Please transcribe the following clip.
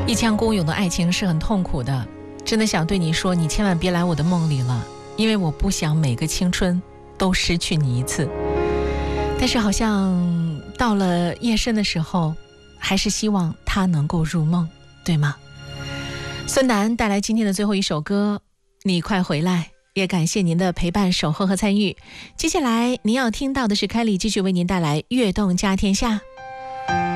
一腔孤勇的爱情是很痛苦的，真的想对你说，你千万别来我的梦里了，因为我不想每个青春都失去你一次。但是好像到了夜深的时候，还是希望他能够入梦，对吗？孙楠带来今天的最后一首歌，你快回来，也感谢您的陪伴、守候和参与。接下来您要听到的是凯莉继续为您带来《跃动家天下》。